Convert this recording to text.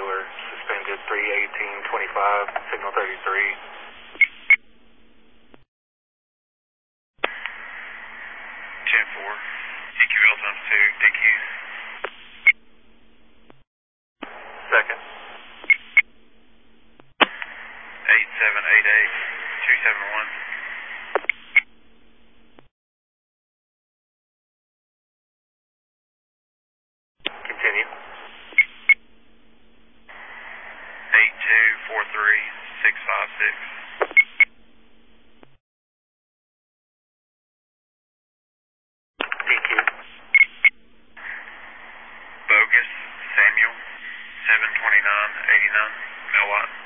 trailer suspended 31825, signal 33. Chat 4, DQL times 2, DQ. Second. 8788 271. Continue. 8243656. DQ. Bogus Samuel 72989 Millwatt.